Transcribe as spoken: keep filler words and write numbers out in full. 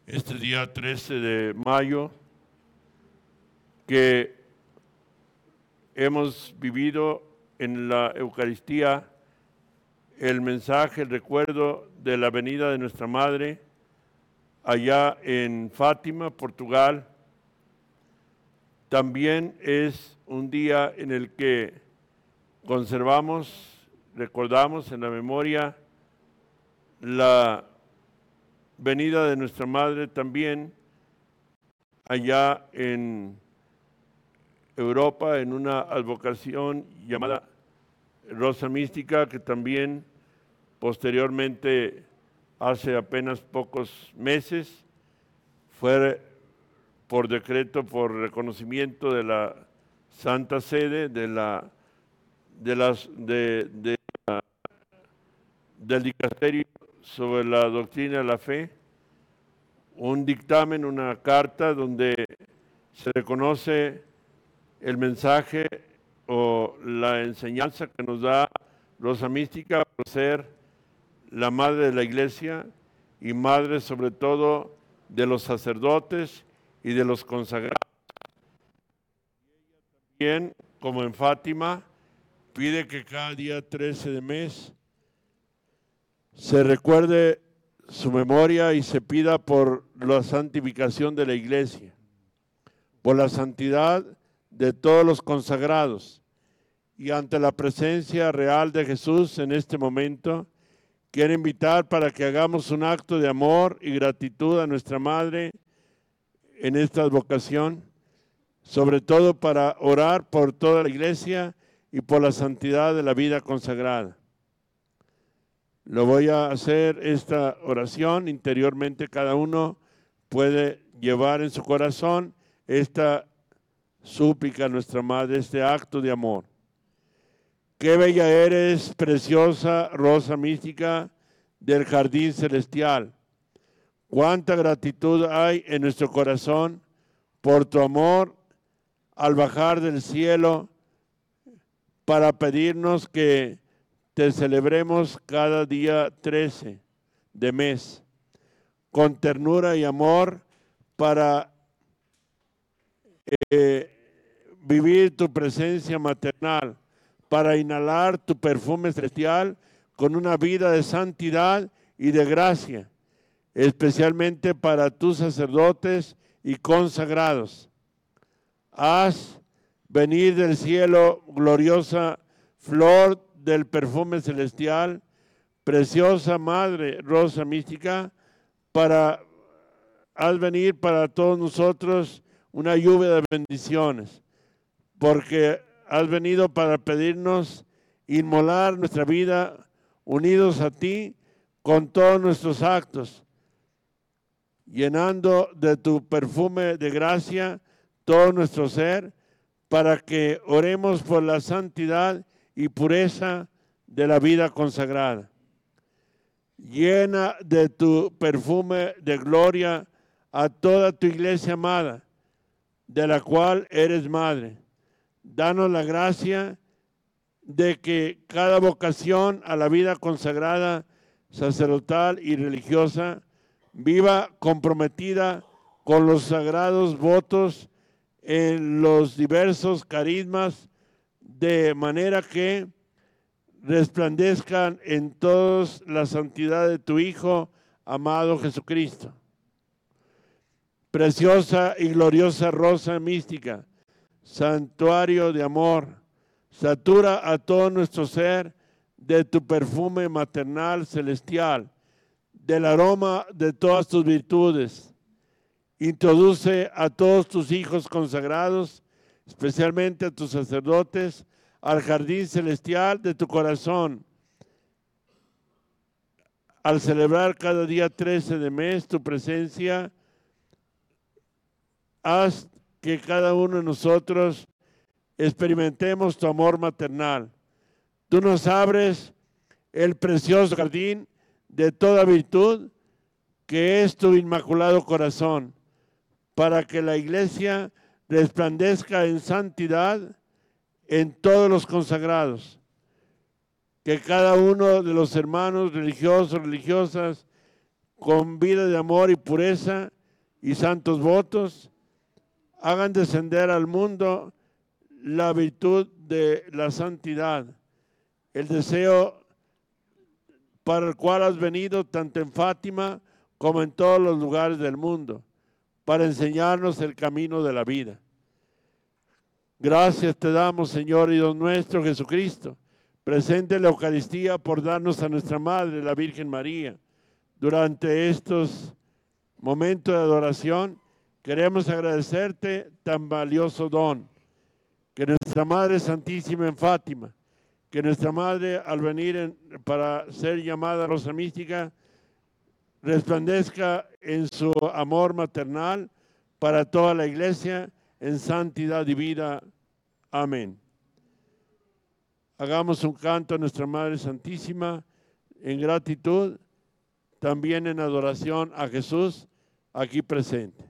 este día trece de mayo, que hemos vivido en la Eucaristía el mensaje, el recuerdo de la venida de nuestra Madre allá en Fátima, Portugal. También es un día en el que conservamos, recordamos en la memoria la venida de nuestra Madre también allá en Europa, en una advocación llamada Rosa Mística, que también posteriormente, hace apenas pocos meses, fue por decreto, por reconocimiento de la Santa Sede, de la, de las, de, de la, del dicasterio sobre la doctrina de la fe, un dictamen, una carta donde se reconoce el mensaje o la enseñanza que nos da Rosa Mística por ser la madre de la Iglesia y madre sobre todo de los sacerdotes y de los consagrados. También, como en Fátima, pide que cada día trece de mes se recuerde su memoria y se pida por la santificación de la Iglesia, por la santidad de todos los consagrados, y ante la presencia real de Jesús en este momento, quiero invitar para que hagamos un acto de amor y gratitud a nuestra Madre en esta advocación, sobre todo para orar por toda la Iglesia y por la santidad de la vida consagrada. Lo voy a hacer esta oración interiormente, cada uno puede llevar en su corazón esta súplica a nuestra Madre, este acto de amor. Qué bella eres, preciosa Rosa Mística del Jardín Celestial. Cuánta gratitud hay en nuestro corazón por tu amor al bajar del cielo para pedirnos que te celebremos cada día trece de mes, con ternura y amor para eh, vivir tu presencia maternal, para inhalar tu perfume celestial con una vida de santidad y de gracia, especialmente para tus sacerdotes y consagrados. Haz venir del cielo gloriosa flor del perfume celestial, preciosa Madre Rosa Mística, para haz venir para todos nosotros una lluvia de bendiciones, porque has venido para pedirnos inmolar nuestra vida unidos a ti con todos nuestros actos, llenando de tu perfume de gracia todo nuestro ser, para que oremos por la santidad y pureza de la vida consagrada. Llena de tu perfume de gloria a toda tu iglesia amada, de la cual eres madre. Danos la gracia de que cada vocación a la vida consagrada, sacerdotal y religiosa viva comprometida con los sagrados votos en los diversos carismas, de manera que resplandezcan en todos la santidad de tu Hijo amado Jesucristo. Preciosa y gloriosa Rosa Mística, santuario de amor, satura a todo nuestro ser de tu perfume maternal celestial, del aroma de todas tus virtudes. Introduce a todos tus hijos consagrados, especialmente a tus sacerdotes, al jardín celestial de tu corazón. Al celebrar cada día trece de mes tu presencia, haz que cada uno de nosotros experimentemos tu amor maternal. Tú nos abres el precioso jardín de toda virtud, que es tu inmaculado corazón, para que la Iglesia resplandezca en santidad en todos los consagrados. Que cada uno de los hermanos religiosos, religiosas, con vida de amor y pureza, y santos votos hagan descender al mundo la virtud de la santidad, el deseo para el cual has venido tanto en Fátima como en todos los lugares del mundo, para enseñarnos el camino de la vida. Gracias te damos, Señor y Dios nuestro Jesucristo, presente en la Eucaristía, por darnos a nuestra Madre, la Virgen María. Durante estos momentos de adoración, queremos agradecerte tan valioso don, que nuestra Madre Santísima en Fátima, que nuestra Madre al venir en, para ser llamada Rosa Mística, resplandezca en su amor maternal para toda la Iglesia en santidad y vida. Amén. Hagamos un canto a nuestra Madre Santísima en gratitud, también en adoración a Jesús aquí presente.